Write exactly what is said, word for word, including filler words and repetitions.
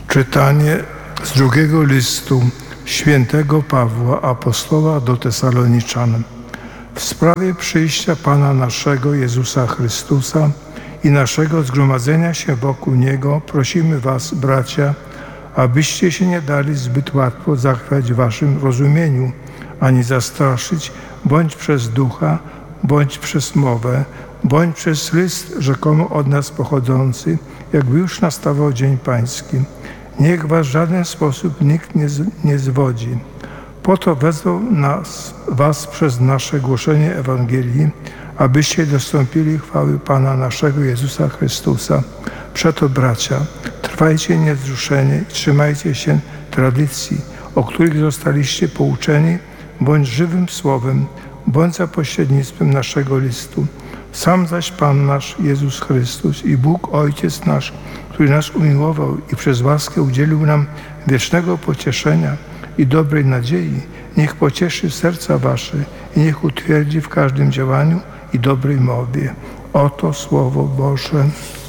Czytanie z drugiego listu świętego Pawła apostoła do Tesaloniczan. W sprawie przyjścia Pana naszego Jezusa Chrystusa i naszego zgromadzenia się wokół Niego prosimy was, bracia, abyście się nie dali zbyt łatwo zachwiać w waszym rozumieniu, ani zastraszyć, bądź przez ducha, bądź przez mowę, bądź przez list rzekomo od nas pochodzący, jakby już nastawał dzień pański. Niech was w żaden sposób nikt nie, z, nie zwodzi. Po to wezwał nas, was przez nasze głoszenie Ewangelii, abyście dostąpili chwały Pana naszego Jezusa Chrystusa. Przeto, bracia, trwajcie niewzruszeni i trzymajcie się tradycji, o których zostaliście pouczeni, bądź żywym słowem, bądź za pośrednictwem naszego listu. Sam zaś Pan nasz Jezus Chrystus i Bóg Ojciec nasz, który nas umiłował i przez łaskę udzielił nam wiecznego pocieszenia i dobrej nadziei, niech pocieszy serca wasze i niech utwierdzi w każdym działaniu i dobrej mowie. Oto Słowo Boże.